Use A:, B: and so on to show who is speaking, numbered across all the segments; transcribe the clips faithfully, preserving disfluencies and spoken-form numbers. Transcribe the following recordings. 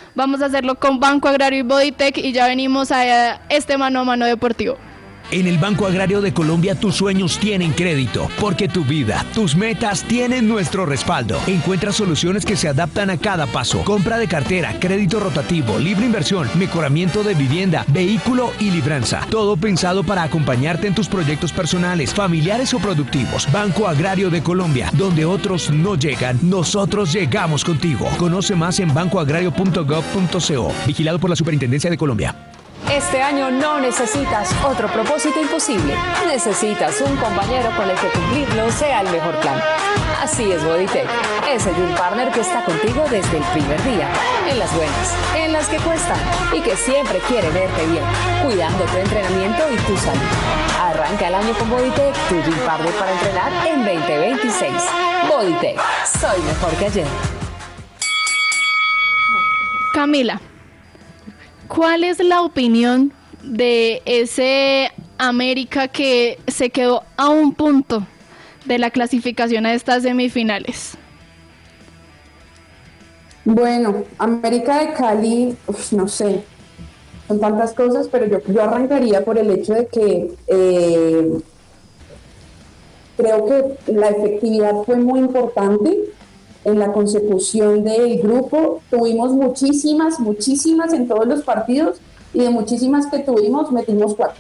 A: Vamos a hacerlo con Banco Agrario y Bodytech y ya venimos a este mano a mano deportivo.
B: En el Banco Agrario de Colombia tus sueños tienen crédito, porque tu vida, tus metas tienen nuestro respaldo. Encuentra soluciones que se adaptan a cada paso. Compra de cartera, crédito rotativo, libre inversión, mejoramiento de vivienda, vehículo y libranza. Todo pensado para acompañarte en tus proyectos personales, familiares o productivos. Banco Agrario de Colombia, donde otros no llegan, nosotros llegamos contigo. Conoce más en banco agrario punto gov punto co. Vigilado por la Superintendencia de Colombia.
C: Este año no necesitas otro propósito imposible. Necesitas un compañero con el que cumplirlo sea el mejor plan. Así es Bodytech. Es el Gym Partner que está contigo desde el primer día. En las buenas, en las que cuestan y que siempre quiere verte bien, cuidando tu entrenamiento y tu salud. Arranca el año con Bodytech, tu Gym Partner para entrenar en veinte veintiséis. Bodytech. Soy mejor que ayer.
A: Camila, ¿cuál es la opinión de ese América que se quedó a un punto de la clasificación a estas semifinales?
D: Bueno, América de Cali, uf, no sé, son tantas cosas, pero yo, yo arrancaría por el hecho de que eh, creo que la efectividad fue muy importante en la consecución del grupo. Tuvimos muchísimas, muchísimas en todos los partidos, y de muchísimas que tuvimos, metimos cuatro.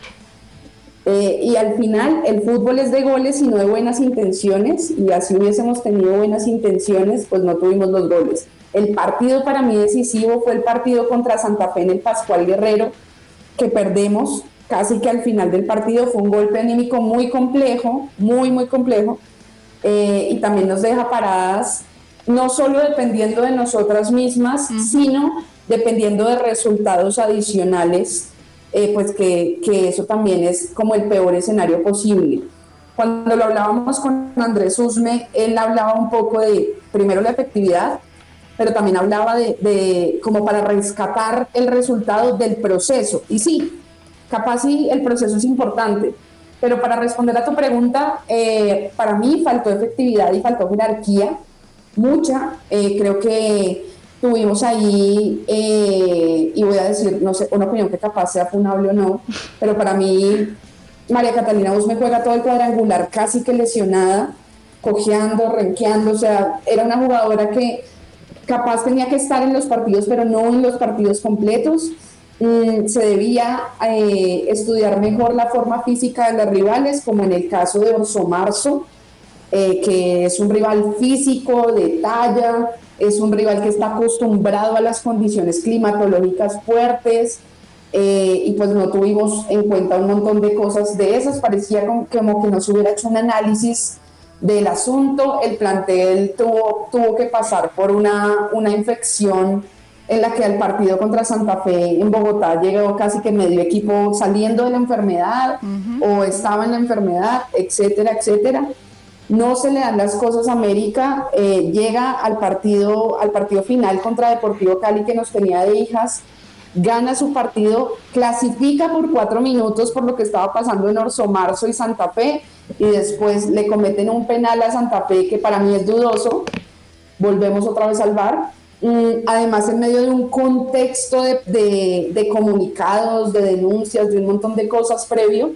D: Eh, y al final, el fútbol es de goles y no de buenas intenciones, y así hubiésemos tenido buenas intenciones, pues no tuvimos los goles. El partido para mí decisivo fue el partido contra Santa Fe en el Pascual Guerrero, que perdemos casi que al final del partido. Fue un golpe anímico muy complejo, muy, muy complejo, eh, y también nos deja paradas, no solo dependiendo de nosotras mismas, uh-huh. sino dependiendo de resultados adicionales, eh, pues que, que eso también es como el peor escenario posible. Cuando lo hablábamos con Andrés Usme, él hablaba un poco de, primero, la efectividad, pero también hablaba de, de como para rescatar el resultado del proceso. Y sí, capaz sí, el proceso es importante, pero para responder a tu pregunta, eh, para mí faltó efectividad y faltó jerarquía, mucha. Eh, creo que tuvimos ahí, eh, y voy a decir, no sé, una opinión que capaz sea funable o no, pero para mí María Catalina Usme juega todo el cuadrangular casi que lesionada, cojeando, renqueando, o sea, era una jugadora que capaz tenía que estar en los partidos, pero no en los partidos completos. Mm, se debía eh, estudiar mejor la forma física de los rivales, como en el caso de Orso Marzo, eh, que es un rival físico, de talla, es un rival que está acostumbrado a las condiciones climatológicas fuertes, eh, y pues no tuvimos en cuenta un montón de cosas de esas. Parecía como, como que no se hubiera hecho un análisis del asunto. El plantel tuvo, tuvo que pasar por una, una infección en la que al partido contra Santa Fe en Bogotá llegó casi que medio equipo saliendo de la enfermedad, uh-huh. o estaba en la enfermedad, etcétera, etcétera. No se le dan las cosas a América, eh, llega al partido, al partido final contra Deportivo Cali, que nos tenía de hijas, gana su partido, clasifica por cuatro minutos por lo que estaba pasando en Orso Marzo y Santa Fe, y después le cometen un penal a Santa Fe que para mí es dudoso. Volvemos otra vez al V A R, mm, además en medio de un contexto de, de, de comunicados, de denuncias, de un montón de cosas previo,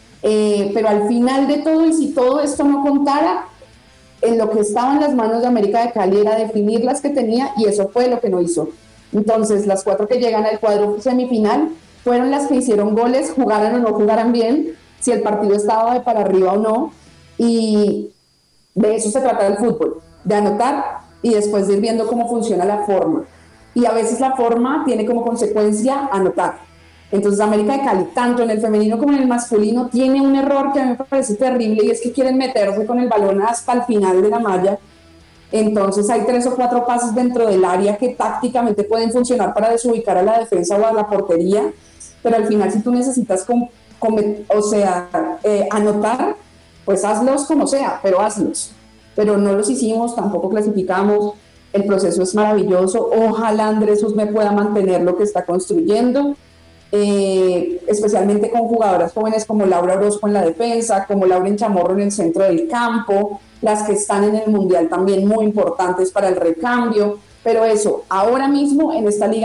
D: eh, pero al final de todo, y si todo esto no contara, en lo que estaba en las manos de América de Cali era definir las que tenía, y eso fue lo que no hizo. Entonces las cuatro que llegan al cuadro semifinal fueron las que hicieron goles, jugaran o no jugaran bien, si el partido estaba de para arriba o no, y de eso se trata el fútbol, de anotar y después de ir viendo cómo funciona la forma, y a veces la forma tiene como consecuencia anotar. Entonces América de Cali, tanto en el femenino como en el masculino, tiene un error que a mí me parece terrible, y es que quieren meterse con el balón hasta el final de la malla. Entonces hay tres o cuatro pases dentro del área que tácticamente pueden funcionar para desubicar a la defensa o a la portería, pero al final si tú necesitas com- com- o sea, eh, anotar, pues hazlos como sea, pero hazlos. Pero no los hicimos, tampoco clasificamos. El proceso es maravilloso, ojalá Andrés Usme pueda mantener lo que está construyendo, eh, especialmente con jugadoras jóvenes como Laura Orozco en la defensa, como Lauren Chamorro en el centro del campo, las que están en el Mundial también muy importantes para el recambio, pero eso, ahora mismo en esta liga